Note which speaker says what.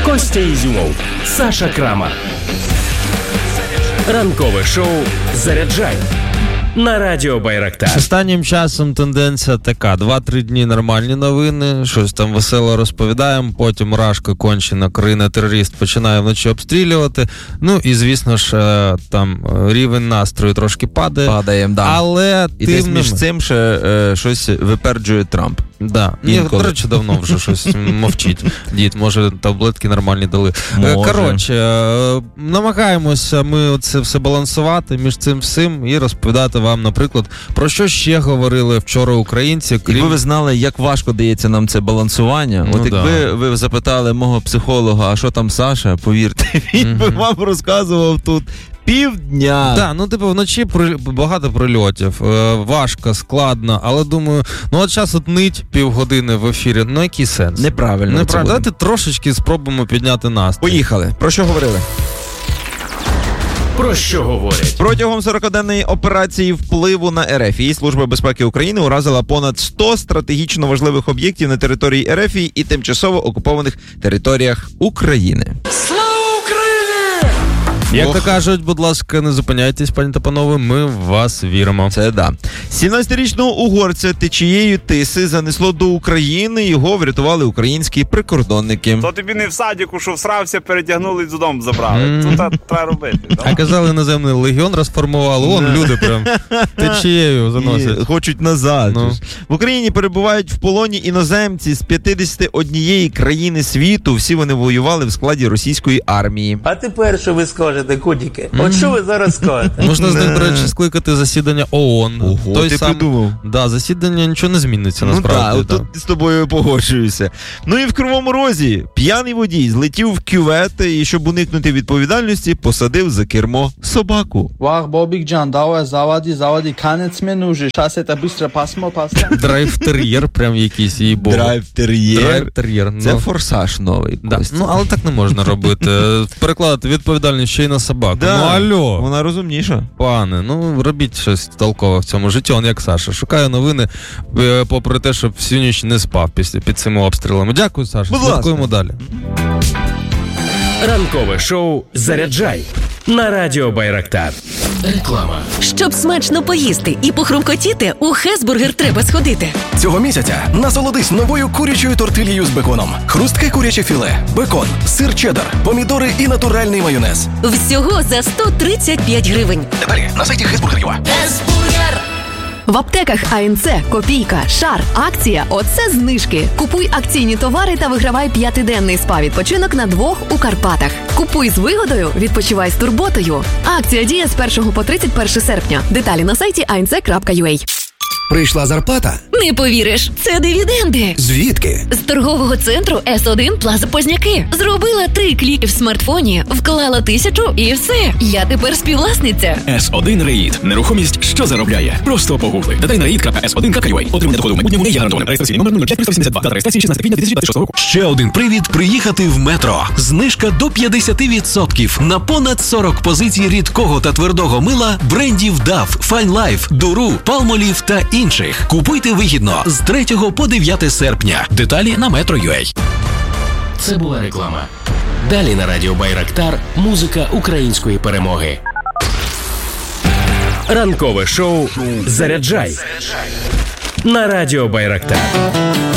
Speaker 1: Костя Ізюмов, Саша Крамар. Ранкове шоу «Заряджай» на Радіо Байрактар.
Speaker 2: Останнім часом тенденція така. 2-3 дні нормальні новини, щось там весело розповідаємо, потім рашка кончена, країна-терорист починає вночі обстрілювати. Ну і, звісно ж, там рівень настрою трошки падає.
Speaker 3: Да.
Speaker 2: Але
Speaker 3: і десь між цим ще щось випереджує Трамп.
Speaker 2: Да. До речі, давно вже щось мовчить. Дід, може, таблетки нормальні дали. Коротше, намагаємося ми це все балансувати між цим всім і розповідати вам, наприклад, про що ще говорили вчора українці.
Speaker 3: Якби ви знали, як важко дається нам це балансування, якби ви запитали мого психолога, а що там Саша, повірте, він би вам розказував тут півдня.
Speaker 2: Так, вночі багато прильотів, важко, складно, але думаю, от час нить півгодини в ефірі, який сенс?
Speaker 3: Неправильно.
Speaker 2: Давайте трошечки спробуємо підняти настрій.
Speaker 3: Поїхали. Про що говорили?
Speaker 1: Про що говорять?
Speaker 3: Протягом 40-денної операції впливу на РФ Служба безпеки України уразила понад 100 стратегічно важливих об'єктів на території РФ і тимчасово окупованих територіях України.
Speaker 2: Як то кажуть, будь ласка, не зупиняйтесь, пані та панове, ми в вас віримо.
Speaker 3: Це да. 17-річного угорця течією Тиси занесло до України, його врятували українські прикордонники.
Speaker 4: То тобі не в садіку, що всрався, перетягнули і додому забрали. Тут треба робити.
Speaker 2: А казали, іноземний легіон розформували, люди прям течією заносять.
Speaker 3: Хочуть назад. В Україні перебувають в полоні іноземці з 51 країни світу, всі вони воювали в складі російської армії.
Speaker 5: А тепер, що ви скажете? Котики. От що ви зараз скажете?
Speaker 2: Можна з них, до речі, скликати засідання ООН.
Speaker 3: Ого, ти придумав.
Speaker 2: Да, засідання нічого не зміниться, насправді.
Speaker 3: Тут з тобою погоджуюся. І в Кривому Розі п'яний водій злетів в кювет і, щоб уникнути відповідальності, посадив за кермо собаку.
Speaker 6: Вах, Бобік-джан, давай, заваді, канець менуже. Щас це быстро пасмо.
Speaker 2: Драйв-тер'єр прям якийсь, їй-богу.
Speaker 3: Драйв-тер'єр. Це форсаж новий.
Speaker 2: Да. Але так не можна робити. Перекладати відповідальність ще й на собаку.
Speaker 3: Да,
Speaker 2: алло.
Speaker 3: Вона розумніша.
Speaker 2: Пане, робіть щось толкове в цьому житті. Он як Саша. Шукаю новини, попри те, щоб всю ніч не спав під цими обстрілами. Дякую, Саша. Слідкуємо далі.
Speaker 1: Ранкове шоу «Заряджай» на Радіо Байрактар. Реклама.
Speaker 7: Щоб смачно поїсти і похрумкотіти, у Хесбургер треба сходити.
Speaker 8: Цього місяця насолодись новою курячою тортильєю з беконом. Хрустке куряче філе, бекон, сир чеддер, помідори і натуральний майонез.
Speaker 7: Всього за 135 гривень.
Speaker 8: Деталі на сайті Хесбургер.ua.
Speaker 7: Хесбургер! В аптеках АНЦ, Копійка, Шар, акція – оце знижки. Купуй акційні товари та вигравай 5-денний спа-відпочинок на 2 у Карпатах. Купуй з вигодою, відпочивай з турботою. Акція діє з 1 по 31 серпня. Деталі на сайті anc.ua.
Speaker 8: Прийшла зарплата?
Speaker 7: Не повіриш, це дивіденди.
Speaker 8: Звідки?
Speaker 7: З торгового центру С1 Плаза Позняки. Зробила 3 кліки в смартфоні, вклала 1000 і все. Я тепер співвласниця.
Speaker 9: С1 Реїд. Нерухомість, що заробляє. Просто погугли. Детальна reid.s1.ua. Отримання доходу в майбутньому не є гарантованим. Реєстраційний номер 05382. Дата реєстрації 16 квітня 2026 року.
Speaker 8: Ще один привід приїхати в метро. Знижка до 50% на понад 40 позицій рідкого та твердого мила брендів DAF, Fine Life, Duru, Palmolive та інших. Купуйте вигідно з 3 по 9 серпня. Деталі на Metro.ua.
Speaker 1: Це була реклама. Далі на Радіо Байрактар музика української перемоги. Ранкове шоу «Заряджай» на Радіо Байрактар.